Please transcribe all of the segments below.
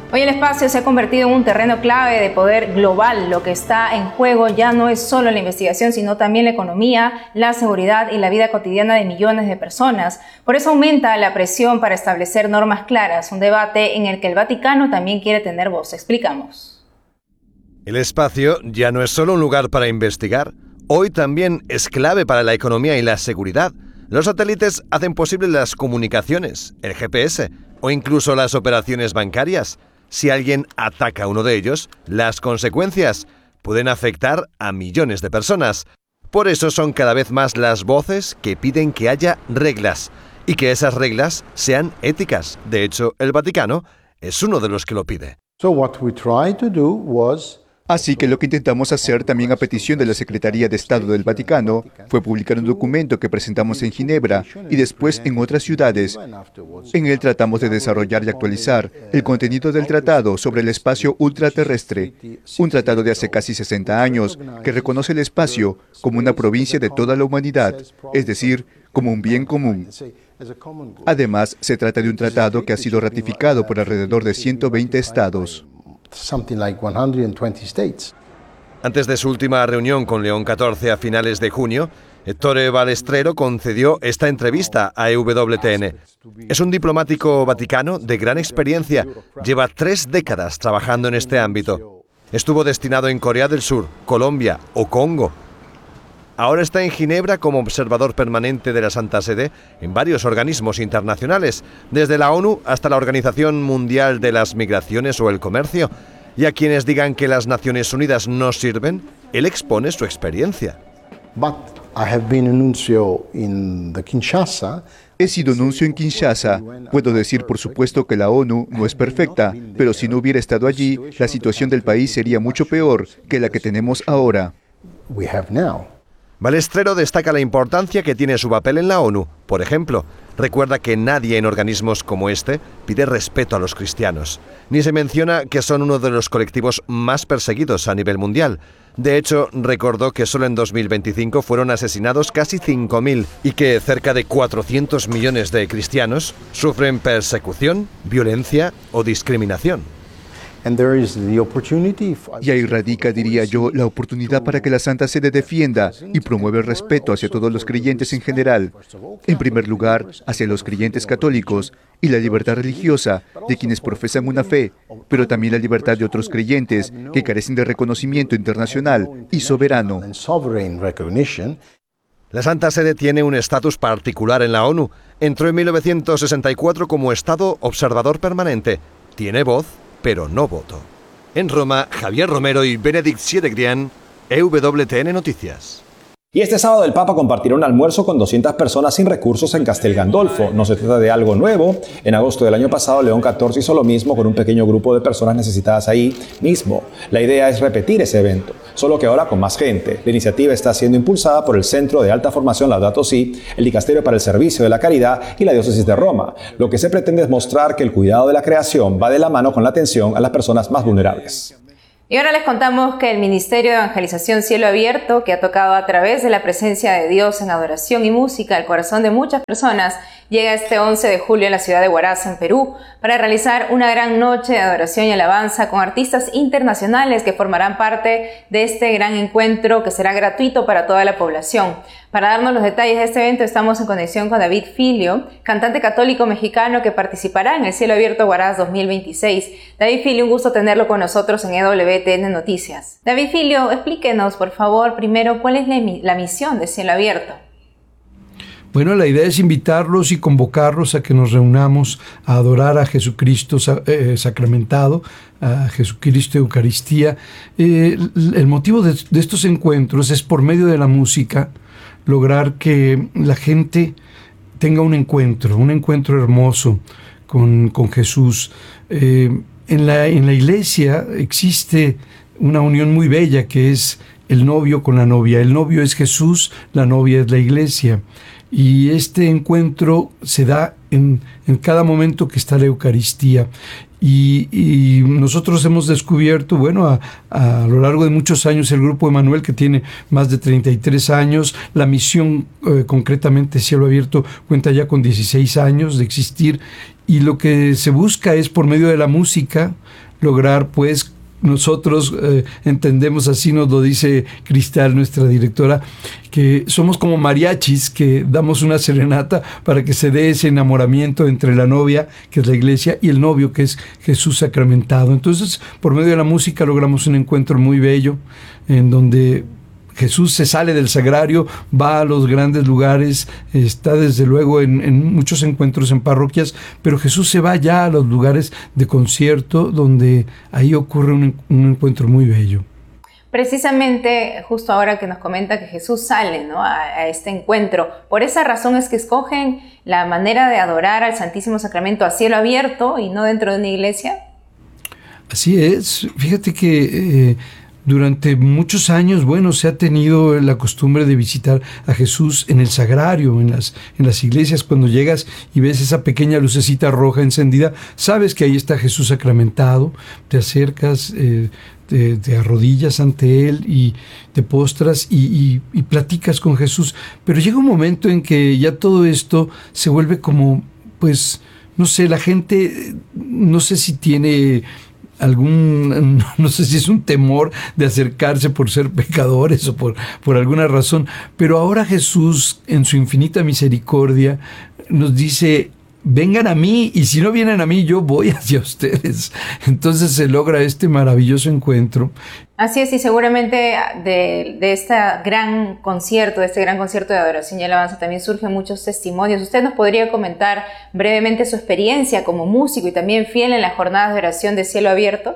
Hoy el espacio se ha convertido en un terreno clave de poder global. Lo que está en juego ya no es solo la investigación, sino también la economía, la seguridad y la vida cotidiana de millones de personas. Por eso aumenta la presión para establecer normas claras, un debate en el que el Vaticano también quiere tener voz. Explicamos. El espacio ya no es solo un lugar para investigar. Hoy también es clave para la economía y la seguridad. Los satélites hacen posible las comunicaciones, el GPS o incluso las operaciones bancarias. Si alguien ataca uno de ellos, las consecuencias pueden afectar a millones de personas. Por eso son cada vez más las voces que piden que haya reglas y que esas reglas sean éticas. De hecho, el Vaticano es uno de los que lo pide. Así que lo que intentamos hacer, también a petición de la Secretaría de Estado del Vaticano, fue publicar un documento que presentamos en Ginebra y después en otras ciudades. En él tratamos de desarrollar y actualizar el contenido del tratado sobre el espacio ultraterrestre, un tratado de hace casi 60 años que reconoce el espacio como una provincia de toda la humanidad, es decir, como un bien común. Además, se trata de un tratado que ha sido ratificado por alrededor de 120 estados. Antes de su última reunión con León XIV a finales de junio, Ettore Balestrero concedió esta entrevista a EWTN. Es un diplomático vaticano de gran experiencia. Lleva 3 décadas trabajando en este ámbito. Estuvo destinado en Corea del Sur, Colombia o Congo. Ahora está en Ginebra como observador permanente de la Santa Sede en varios organismos internacionales, desde la ONU hasta la Organización Mundial de las Migraciones o el Comercio. Y a quienes digan que las Naciones Unidas no sirven, él expone su experiencia. He sido nuncio en Kinshasa. Puedo decir, por supuesto, que la ONU no es perfecta, pero si no hubiera estado allí, la situación del país sería mucho peor que la que tenemos ahora. Balestrero destaca la importancia que tiene su papel en la ONU. Por ejemplo, recuerda que nadie en organismos como este pide respeto a los cristianos. Ni se menciona que son uno de los colectivos más perseguidos a nivel mundial. De hecho, recordó que solo en 2025 fueron asesinados casi 5.000 y que cerca de 400 millones de cristianos sufren persecución, violencia o discriminación. Y ahí radica, diría yo, la oportunidad para que la Santa Sede defienda y promueva el respeto hacia todos los creyentes en general. En primer lugar, hacia los creyentes católicos y la libertad religiosa de quienes profesan una fe, pero también la libertad de otros creyentes que carecen de reconocimiento internacional y soberano. La Santa Sede tiene un estatus particular en la ONU. Entró en 1964 como Estado observador permanente. Tiene voz, pero no voto. En Roma, Javier Romero y Benedict Siedegrian, EWTN Noticias. Y este sábado el Papa compartirá un almuerzo con 200 personas sin recursos en Castel Gandolfo. No se trata de algo nuevo. En agosto del año pasado, León XIV hizo lo mismo con un pequeño grupo de personas necesitadas ahí mismo. La idea es repetir ese evento, solo que ahora con más gente. La iniciativa está siendo impulsada por el Centro de Alta Formación Laudato Si, el Dicasterio para el Servicio de la Caridad y la Diócesis de Roma. Lo que se pretende es mostrar que el cuidado de la creación va de la mano con la atención a las personas más vulnerables. Y ahora les contamos que el Ministerio de Evangelización Cielo Abierto, que ha tocado a través de la presencia de Dios en adoración y música el corazón de muchas personas, llega este 11 de julio en la ciudad de Huaraz, en Perú, para realizar una gran noche de adoración y alabanza con artistas internacionales que formarán parte de este gran encuentro que será gratuito para toda la población. Para darnos los detalles de este evento estamos en conexión con David Filio, cantante católico mexicano que participará en el Cielo Abierto Huaraz 2026. David Filio, un gusto tenerlo con nosotros en EWTN Noticias. David Filio, explíquenos por favor primero cuál es la misión de Cielo Abierto. Bueno, la idea es invitarlos y convocarlos a que nos reunamos a adorar a Jesucristo sacramentado, a Jesucristo Eucaristía. El motivo de estos encuentros es, por medio de la música, lograr que la gente tenga un encuentro hermoso con Jesús. En la iglesia existe una unión muy bella que es el novio con la novia. El novio es Jesús, la novia es la iglesia. Y este encuentro se da en cada momento que está la Eucaristía. Y nosotros hemos descubierto, bueno, a lo largo de muchos años, el Grupo Emanuel, que tiene más de 33 años, la misión concretamente Cielo Abierto cuenta ya con 16 años de existir, y lo que se busca es, por medio de la música, lograr, pues, nosotros entendemos, así nos lo dice Cristal, nuestra directora, que somos como mariachis que damos una serenata para que se dé ese enamoramiento entre la novia, que es la iglesia, y el novio, que es Jesús sacramentado. Entonces, por medio de la música logramos un encuentro muy bello en donde Jesús se sale del sagrario, va a los grandes lugares, está desde luego en muchos encuentros en parroquias, pero Jesús se va ya a los lugares de concierto, donde ahí ocurre un encuentro muy bello. Precisamente, justo ahora que nos comenta que Jesús sale, ¿no?, a este encuentro, por esa razón es que escogen la manera de adorar al Santísimo Sacramento a cielo abierto y no dentro de una iglesia. Así es. Fíjate que durante muchos años, bueno, se ha tenido la costumbre de visitar a Jesús en el sagrario, en las iglesias. Cuando llegas y ves esa pequeña lucecita roja encendida, sabes que ahí está Jesús sacramentado. Te acercas, te arrodillas ante Él y te postras y platicas con Jesús. Pero llega un momento en que ya todo esto se vuelve como, pues, no sé, la gente, no sé si tiene no sé si es un temor de acercarse por ser pecadores o por alguna razón, pero ahora Jesús, en su infinita misericordia, nos dice: vengan a mí, y si no vienen a mí, yo voy hacia ustedes. Entonces se logra este maravilloso encuentro. Así es, y seguramente de este gran concierto de adoración y alabanza también surgen muchos testimonios. ¿Usted nos podría comentar brevemente su experiencia como músico y también fiel en las jornadas de oración de Cielo Abierto?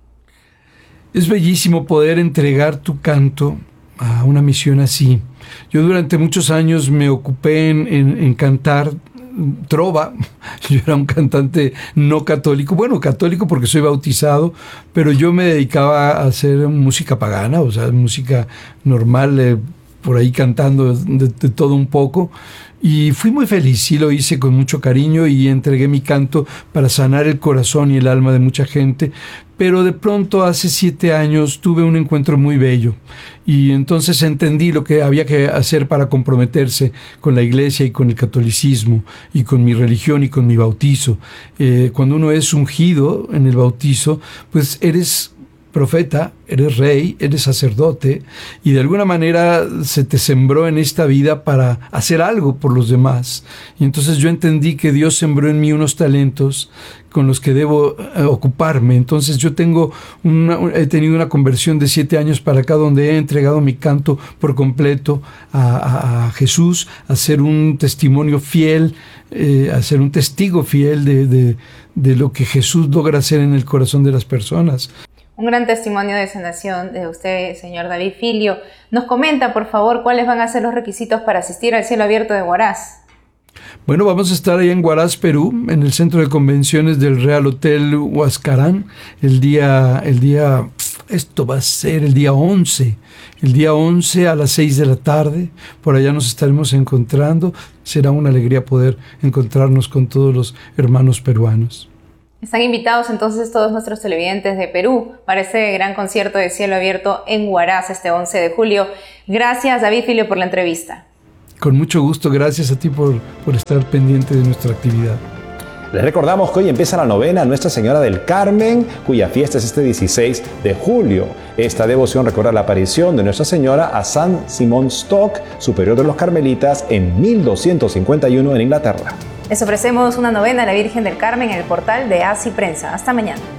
Es bellísimo poder entregar tu canto a una misión así. Yo durante muchos años me ocupé en cantar trova. Yo era un cantante no católico, bueno, católico porque soy bautizado, pero yo me dedicaba a hacer música pagana, o sea, música normal, por ahí cantando de todo un poco, y fui muy feliz. Sí, lo hice con mucho cariño y entregué mi canto para sanar el corazón y el alma de mucha gente. Pero de pronto, hace 7 años, tuve un encuentro muy bello y entonces entendí lo que había que hacer para comprometerse con la iglesia y con el catolicismo y con mi religión y con mi bautizo. Cuando uno es ungido en el bautizo, pues eres profeta, eres rey, eres sacerdote, y de alguna manera se te sembró en esta vida para hacer algo por los demás. Y entonces yo entendí que Dios sembró en mí unos talentos con los que debo ocuparme. Entonces yo he tenido una conversión de 7 años para acá, donde he entregado mi canto por completo a Jesús, a ser un testimonio fiel, a ser un testigo fiel de lo que Jesús logra hacer en el corazón de las personas. Un gran testimonio de sanación de usted, señor David Filio. Nos comenta, por favor, cuáles van a ser los requisitos para asistir al Cielo Abierto de Huaraz. Bueno, vamos a estar ahí en Huaraz, Perú, en el centro de convenciones del Real Hotel Huascarán, esto va a ser el día 11. El día 11 a las 6 de la tarde, por allá nos estaremos encontrando. Será una alegría poder encontrarnos con todos los hermanos peruanos. Están invitados entonces todos nuestros televidentes de Perú para este gran concierto de Cielo Abierto en Huaraz este 11 de julio. Gracias, David Filio, por la entrevista. Con mucho gusto, gracias a ti por estar pendiente de nuestra actividad. Les recordamos que hoy empieza la novena Nuestra Señora del Carmen, cuya fiesta es este 16 de julio. Esta devoción recuerda la aparición de Nuestra Señora a San Simón Stock, superior de los Carmelitas, en 1251 en Inglaterra. Les ofrecemos una novena a la Virgen del Carmen en el portal de Así Prensa. Hasta mañana.